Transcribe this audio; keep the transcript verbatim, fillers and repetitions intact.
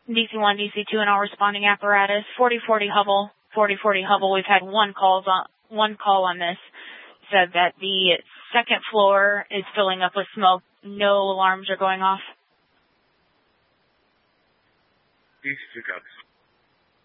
D C one, D C two, and all responding apparatus. forty forty Hubble, forty forty Hubble. We've had one calls on one call on this. Said that the second floor is filling up with smoke. No alarms are going off. D C two copies.